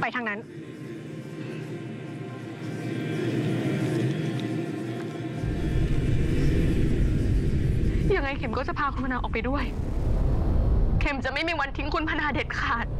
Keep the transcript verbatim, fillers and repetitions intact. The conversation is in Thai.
ทางนั้นยังไงเข็มก็จะพาคุณพนาออกไปด้วยเข็มจะไม่มีวันทิ้งคุณพนาเด็ดขาด